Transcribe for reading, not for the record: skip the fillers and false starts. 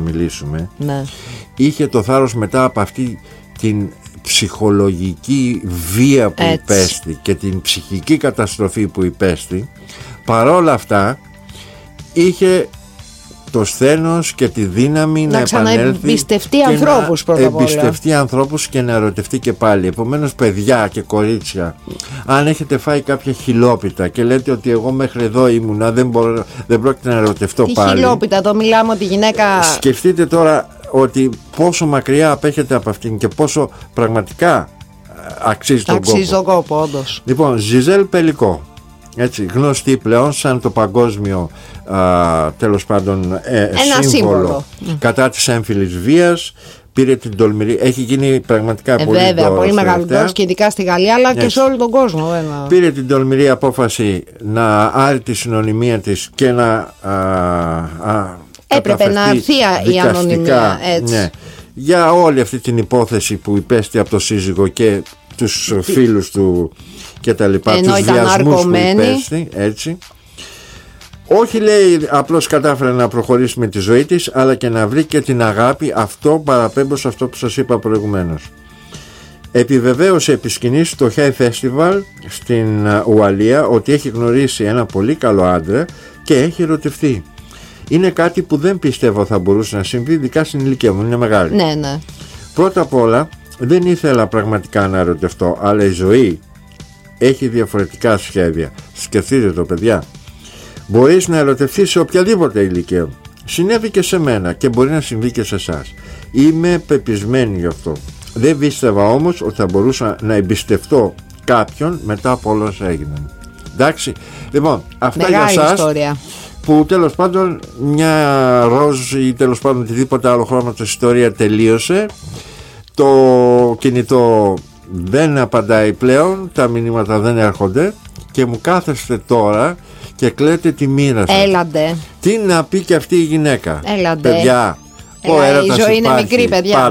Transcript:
μιλήσουμε, ναι, είχε το θάρρος μετά από αυτή την ψυχολογική βία που υπέστη και την ψυχική καταστροφή που υπέστη, παρόλα αυτά είχε το σθένος και τη δύναμη να ξαναεμπιστευτεί ανθρώπους, πρώτα απ' όλα. Εμπιστευτεί ανθρώπους και να ερωτευτεί και πάλι. Επομένως, παιδιά και κορίτσια, αν έχετε φάει κάποια χιλόπιτα και λέτε ότι εγώ μέχρι εδώ ήμουνα, δεν πρόκειται να ερωτευτώ πάλι. Τι χιλόπιτα, το μιλάμε ότι η γυναίκα... Σκεφτείτε τώρα ότι πόσο μακριά απέχετε από αυτήν και πόσο πραγματικά αξίζει τον κόπο, όντως. Λοιπόν, Ζιζέλ Πελικό, έτσι, γνωστή πλέον σαν το παγκόσμιο τέλος πάντων σύμβολο κατά της έμφυλης βίας, πήρε την τολμηρή, έχει γίνει πραγματικά πολύ μεγάλο ντός και ειδικά στη Γαλλία, αλλά και σε όλο τον κόσμο. Πήρε την τολμηρή απόφαση να άρει τη συνωνυμία της και να έπρεπε να αρθεί η ανωνυμία, έτσι. Ναι, για όλη αυτή την υπόθεση που υπέστη από το σύζυγο και τους φίλους του και τα λοιπά, τους βιασμούς που υπέστη, έτσι. Όχι, λέει, απλώς κατάφερε να προχωρήσει με τη ζωή της, αλλά και να βρει και την αγάπη. Αυτό παραπέμπω σε αυτό που σας είπα προηγουμένως. Επιβεβαίωσε επί σκηνής στο Hay Festival στην Ουαλία ότι έχει γνωρίσει ένα πολύ καλό άντρα και έχει ερωτευτεί. Είναι κάτι που δεν πιστεύω θα μπορούσε να συμβεί, ειδικά στην ηλικία μου, είναι μεγάλη. Ναι, ναι. Πρώτα απ' όλα, δεν ήθελα πραγματικά να ερωτευτώ, αλλά η ζωή έχει διαφορετικά σχέδια. Σκεφτείτε το, παιδιά. Μπορείς να ερωτευτείς σε οποιαδήποτε ηλικία. Συνέβη και σε μένα και μπορεί να συμβεί και σε εσάς. Είμαι πεπισμένη γι' αυτό. Δεν πίστευα όμως ότι θα μπορούσα να εμπιστευτώ κάποιον μετά από όλα όσα έγιναν. Εντάξει. Λοιπόν, αυτά μεγάλη για σας ιστορία. Που τέλος πάντων μια ροζ ή τέλος πάντων οτιδήποτε άλλο χρώματος ιστορία τελείωσε. Το κινητό δεν απαντάει πλέον, τα μηνύματα δεν έρχονται και μου κάθεστε τώρα και κλαίτε τη μοίρα σας. Έλαντε. Τι να πει και αυτή η γυναίκα. Έλαντε. Παιδιά, η ζωή είναι μικρή, παιδιά.